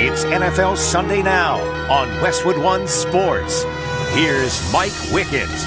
It's NFL Sunday Now on Westwood One Sports. Here's Mike Wickens.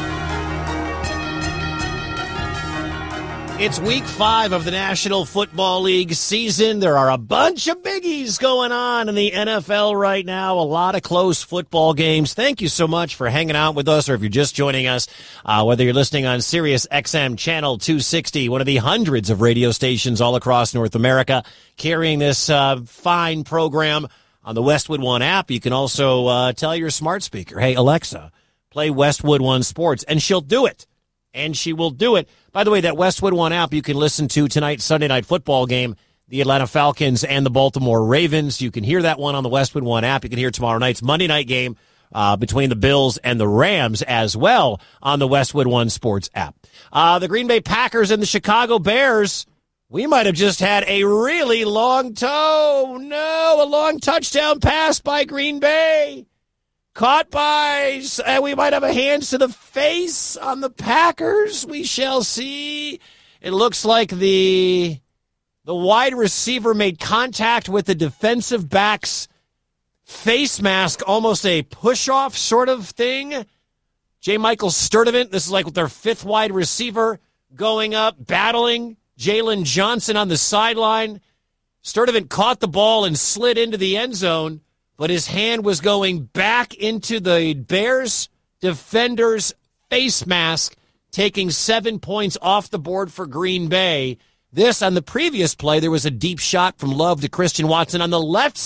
It's week 5 of the National Football League season. There are a bunch of biggies going on in the NFL right now. A lot of close football games. Thank you so much for hanging out with us, or if you're just joining us, whether you're listening on Sirius XM Channel 260, one of the hundreds of radio stations all across North America, carrying this fine program on the Westwood One app. You can also tell your smart speaker, hey, Alexa, play Westwood One Sports, and she'll do it. And she will do it. By the way, that Westwood One app you can listen to tonight's Sunday night football game, the Atlanta Falcons and the Baltimore Ravens. You can hear that one on the Westwood One app. You can hear tomorrow night's Monday night game between the Bills and the Rams as well on the Westwood One Sports app. The Green Bay Packers and the Chicago Bears, we might have just had a really long toe. No, a long touchdown pass by Green Bay. Caught by, we might have a hands to the face on the Packers. We shall see. It looks like the wide receiver made contact with the defensive back's face mask, almost a push-off sort of thing. J. Michael Sturdivant, this is like with their 5th wide receiver going up, battling Jalen Johnson on the sideline. Sturdivant caught the ball and slid into the end zone, but his hand was going back into the Bears defender's face mask, taking 7 points off the board for Green Bay. This, on the previous play, there was a deep shot from Love to Christian Watson on the left